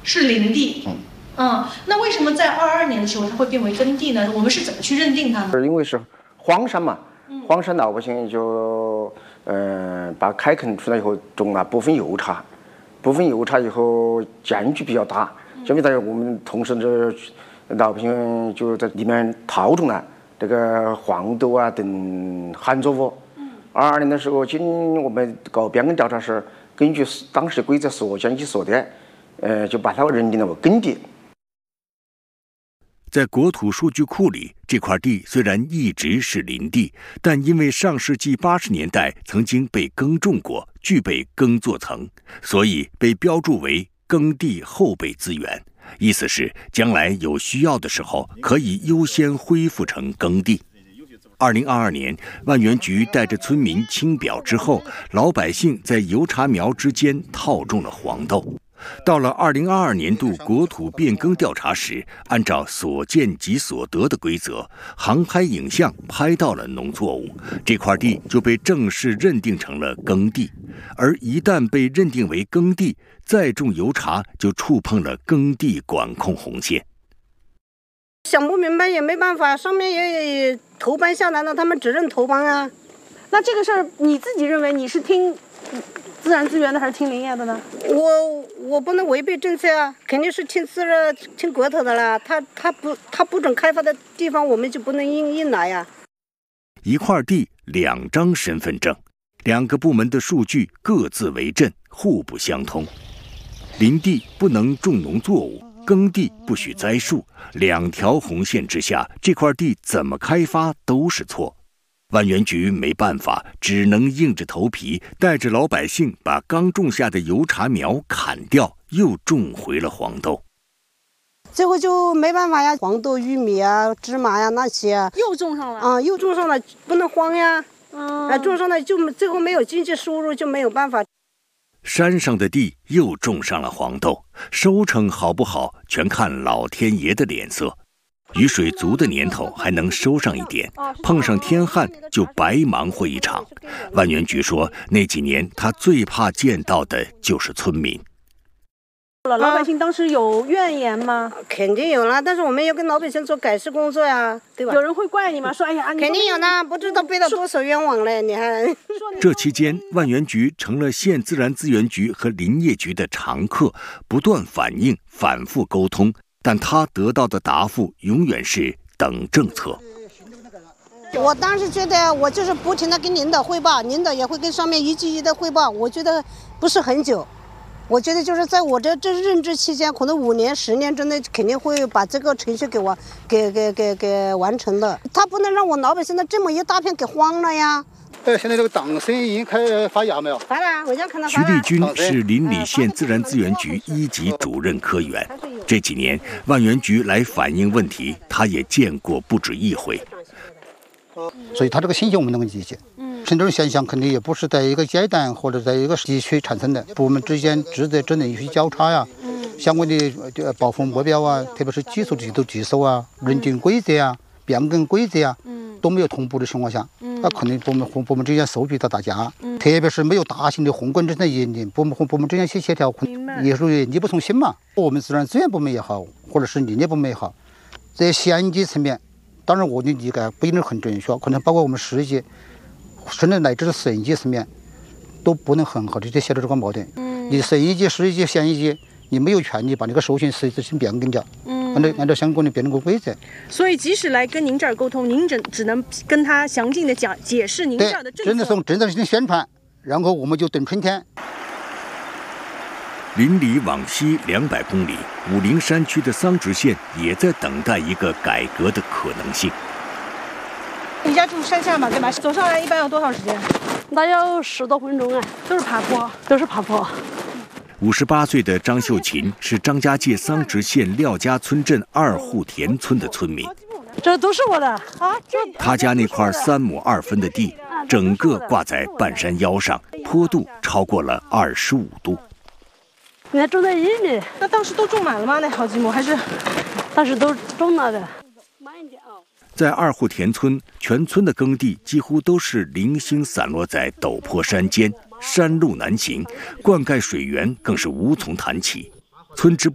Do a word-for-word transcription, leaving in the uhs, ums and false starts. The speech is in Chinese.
是林地。嗯。嗯，那为什么在二二年的时候它会变为耕地呢？我们是怎么去认定它呢？ 因为是荒山嘛，荒山老百姓就嗯、呃、把开垦出来以后种了部分油茶，部分油茶以后间距比较大，相比大我们同时这老百姓就在里面套种了这个黄豆啊等旱作物。二二年的时候，经我们搞变更调查时，根据当时的规则所见及所得，呃，就把它认定了为耕地。 在国土数据库里，这块地虽然一直是林地，但因为上世纪八十年代曾经被耕种过，具备耕作层，所以被标注为耕地后备资源。意思是，将来有需要的时候，可以优先恢复成耕地。二零二二年，万源局带着村民清表之后，老百姓在油茶苗之间套种了黄豆。到了二零二二年度国土变更调查时，按照所见即所得的规则，航拍影像拍到了农作物，这块地就被正式认定成了耕地。而一旦被认定为耕地，再种油茶就触碰了耕地管控红线。 想不明白也没办法，上面也投办下来了，他们只认投办啊。 那这个事儿你自己认为你是听自然资源的还是听林业的呢？ 我我不能违背政策啊，肯定是听自然听国头的啦。他他不他不准开发的地方，我们就不能硬硬来呀。 一块地两张身份证，两个部门的数据各自为阵，互不相通。林地不能种农作物，耕地不许栽树，两条红线之下，这块地怎么开发都是错。万源局没办法，只能硬着头皮带着老百姓把刚种下的油茶苗砍掉，又种回了黄豆。 最后就没办法呀，黄豆、玉米啊、芝麻呀那些啊， 又种上了啊、嗯，又种上了，不能荒呀。嗯，啊，种上了就最后没有经济收入，就没有办法。 山上的地又种上了黄豆，收成好不好，全看老天爷的脸色。雨水足的年头还能收上一点，碰上天旱就白忙活一场。万源局说，那几年他最怕见到的就是村民。 老百姓当时有怨言吗？ 肯定有啦，但是我们要跟老百姓做改善工作呀，对吧？ 有人会怪你吗？说哎呀，你肯定有啦，不知道背了多少冤枉嘞，你还。 这期间，万源局成了县自然资源局和林业局的常客，不断反映，反复沟通，但他得到的答复永远是等政策。 我当时觉得，我就是不停的跟领导汇报，领导也会跟上面一句一句的汇报，我觉得不是很久。我觉得就是在我这这任职期间，可能五年、十年之内，肯定会把这个程序给我给给给给完成的。他不能让我老百姓的这么一大片给荒了呀。 呃，现在这个党参已经开始发芽没有？ 发了，我家看到徐丽君是邻里县自然资源局一级主任科员。这几年，万源局来反映问题，他也见过不止一回。 所以他这个信息我们能够理解。嗯，像这种现象肯定也不是在一个阶段或者在一个地区产生的，部门之间职责职能有些交叉呀，嗯，相关的保护目标啊，特别是技术制度技术啊、认定规则啊、变更规则啊，嗯，都没有同步的情况下，嗯，那可能部门和部门之间收集到大家，嗯，特别是没有大型的宏观政策引领，部门和部门之间去协调，也属于力不从心嘛。我们自然资源部门也好，或者是林业部门也好，在县级层面。当然，我的理解不一定很准确，可能包括我们市级，甚至乃至是省级层面，都不能很好的去协调这个矛盾。嗯，你省一级、市一级、县一级，你没有权利把那个手续实质性变更掉。嗯，按照按照相关的变更规则。 所以，即使来跟您这儿沟通，您只只能跟他详尽的讲解释您这儿的政策。 真的从真正性宣传，然后我们就等春天。 邻里往西两百公里，武陵山区的桑植县也在等待一个改革的可能性。 你家住山下嘛，对吧？走上来一般要多少时间？ 那要十多分钟啊， 都是爬坡， 都是爬坡。 五十八岁的张秀琴是张家界桑植县廖家村镇二户田村的村民。 这都是我的啊！ 他家那块三亩二分的地，整个挂在半山腰上，坡度超过了二十五度。 你还种在一里？ 那当时都种满了吗？那好几亩还是？ 当时都种了的。慢一点啊。 在二户田村，全村的耕地几乎都是零星散落在陡坡山间，山路难行，灌溉水源更是无从谈起。村支